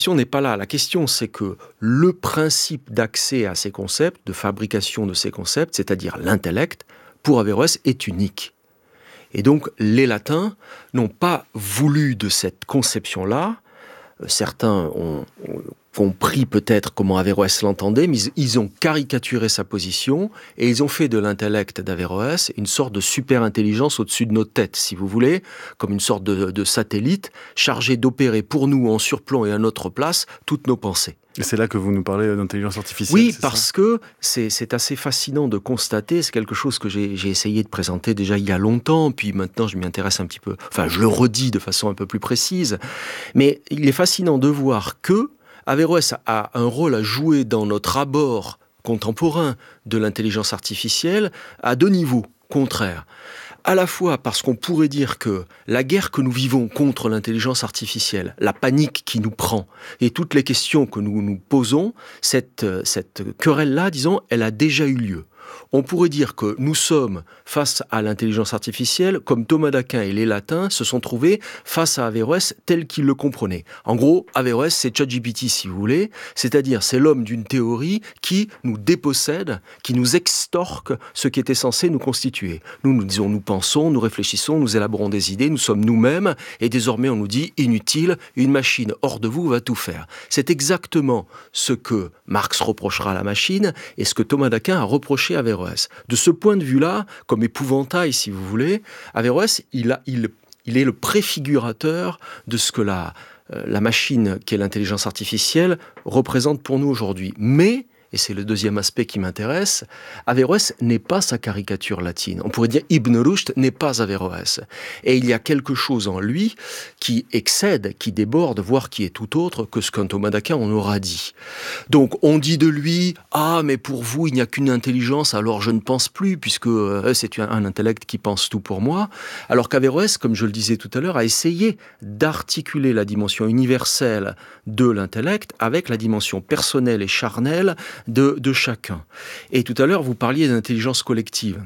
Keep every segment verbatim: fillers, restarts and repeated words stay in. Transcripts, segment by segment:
question n'est pas là. La question, c'est que le principe d'accès à ces concepts, de fabrication de ces concepts, c'est-à-dire l'intellect, pour Averroès, est unique. Et donc, les latins n'ont pas voulu de cette conception-là. Certains ont, ont compris peut-être comment Averroès l'entendait, mais ils, ils ont caricaturé sa position et ils ont fait de l'intellect d'Averroès une sorte de super-intelligence au-dessus de nos têtes, si vous voulez, comme une sorte de, de satellite chargé d'opérer pour nous en surplomb et à notre place toutes nos pensées. Et c'est là que vous nous parlez d'intelligence artificielle. Oui, c'est parce ça que c'est, c'est assez fascinant de constater, c'est quelque chose que j'ai, j'ai essayé de présenter déjà il y a longtemps, puis maintenant je m'y intéresse un petit peu, enfin je le redis de façon un peu plus précise, mais il est fascinant de voir que Averroès a un rôle à jouer dans notre abord contemporain de l'intelligence artificielle à deux niveaux contraires. À la fois parce qu'on pourrait dire que la guerre que nous vivons contre l'intelligence artificielle, la panique qui nous prend, et toutes les questions que nous nous posons, cette, cette querelle-là, disons, elle a déjà eu lieu. On pourrait dire que nous sommes face à l'intelligence artificielle comme Thomas d'Aquin et les latins se sont trouvés face à Averroès tel qu'ils le comprenaient. En gros, Averroès, c'est ChatGPT si vous voulez, c'est-à-dire c'est l'homme d'une théorie qui nous dépossède, qui nous extorque ce qui était censé nous constituer. Nous, nous disons, nous pensons, nous réfléchissons, nous élaborons des idées, nous sommes nous-mêmes, et désormais on nous dit, inutile, une machine hors de vous va tout faire. C'est exactement ce que Marx reprochera à la machine et ce que Thomas d'Aquin a reproché à Averroès. De ce point de vue-là, comme épouvantail, si vous voulez, Averroès, il, a, il, il est le préfigurateur de ce que la, euh, la machine, qui est l'intelligence artificielle, représente pour nous aujourd'hui. Mais, et c'est le deuxième aspect qui m'intéresse, Averroès n'est pas sa caricature latine. On pourrait dire Ibn Rushd n'est pas Averroès. Et il y a quelque chose en lui qui excède, qui déborde, voire qui est tout autre que ce qu'un Thomas d'Aquin en aura dit. Donc on dit de lui « Ah, mais pour vous, il n'y a qu'une intelligence, alors je ne pense plus, puisque euh, c'est un, un intellect qui pense tout pour moi. » Alors qu'Averroès, comme je le disais tout à l'heure, a essayé d'articuler la dimension universelle de l'intellect avec la dimension personnelle et charnelle De, de chacun. Et tout à l'heure, vous parliez d'intelligence collective.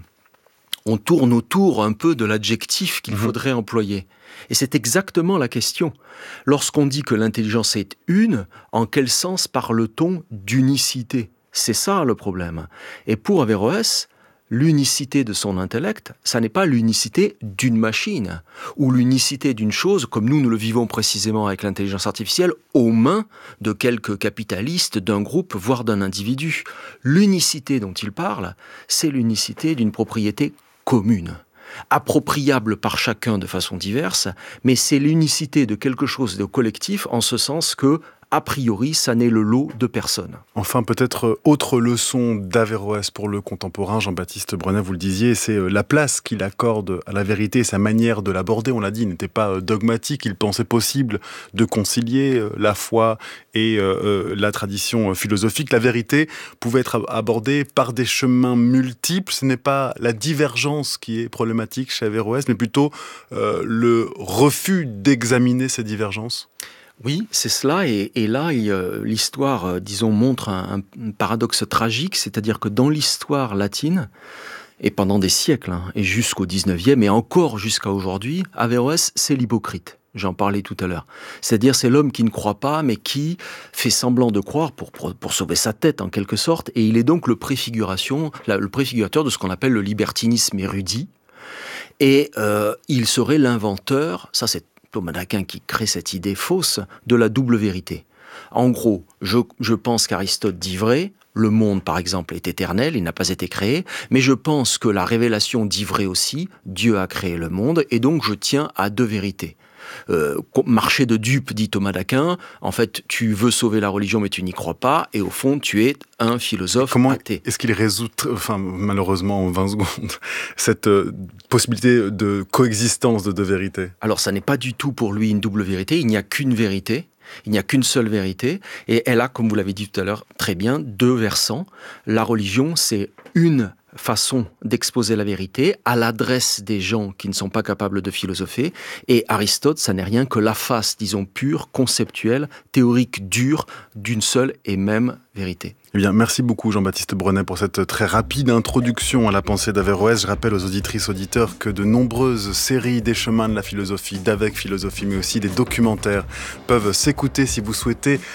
On tourne autour un peu de l'adjectif qu'il mmh. faudrait employer. Et c'est exactement la question. Lorsqu'on dit que l'intelligence est une, en quel sens parle-t-on d'unicité ? C'est ça le problème. Et pour Averroès, l'unicité de son intellect, ça n'est pas l'unicité d'une machine, ou l'unicité d'une chose, comme nous, nous le vivons précisément avec l'intelligence artificielle, aux mains de quelques capitalistes, d'un groupe, voire d'un individu. L'unicité dont il parle, c'est l'unicité d'une propriété commune, appropriable par chacun de façon diverse, mais c'est l'unicité de quelque chose de collectif, en ce sens que, a priori, ça n'est le lot de personnes. Enfin, peut-être autre leçon d'Averroès pour le contemporain, Jean-Baptiste Brunet, vous le disiez, c'est la place qu'il accorde à la vérité et sa manière de l'aborder. On l'a dit, il n'était pas dogmatique, il pensait possible de concilier la foi et euh, la tradition philosophique. La vérité pouvait être abordée par des chemins multiples. Ce n'est pas la divergence qui est problématique chez Averroès, mais plutôt euh, le refus d'examiner ces divergences. Oui, c'est cela, et, et là, il, euh, l'histoire, euh, disons, montre un, un paradoxe tragique, c'est-à-dire que dans l'histoire latine, et pendant des siècles, hein, et jusqu'au dix-neuvième, et encore jusqu'à aujourd'hui, Averroès, c'est l'hypocrite. J'en parlais tout à l'heure. C'est-à-dire, c'est l'homme qui ne croit pas, mais qui fait semblant de croire pour, pour, pour sauver sa tête, en quelque sorte, et il est donc le préfiguration, la, le préfigurateur de ce qu'on appelle le libertinisme érudit, et euh, il serait l'inventeur, ça c'est Thomas d'Aquin qui crée cette idée fausse de la double vérité. En gros, je, je pense qu'Aristote dit vrai, le monde par exemple est éternel, il n'a pas été créé, mais je pense que la révélation dit vrai aussi, Dieu a créé le monde, et donc je tiens à deux vérités. Euh, marché de dupes, dit Thomas d'Aquin, en fait tu veux sauver la religion mais tu n'y crois pas, et au fond tu es un philosophe Comment athée. Est-ce qu'il résout, enfin malheureusement en vingt secondes, cette euh, possibilité de coexistence de deux vérités ? Alors ça n'est pas du tout pour lui une double vérité, il n'y a qu'une vérité, il n'y a qu'une seule vérité, et elle a, comme vous l'avez dit tout à l'heure, très bien, deux versants. La religion, c'est une façon d'exposer la vérité à l'adresse des gens qui ne sont pas capables de philosopher. Et Aristote, ça n'est rien que la face, disons, pure, conceptuelle, théorique, dure, d'une seule et même vérité. Eh bien, merci beaucoup Jean-Baptiste Brenet pour cette très rapide introduction à la pensée d'Averroès. Je rappelle aux auditrices, auditeurs que de nombreuses séries des chemins de la philosophie, d'Avec Philosophie, mais aussi des documentaires peuvent s'écouter si vous souhaitez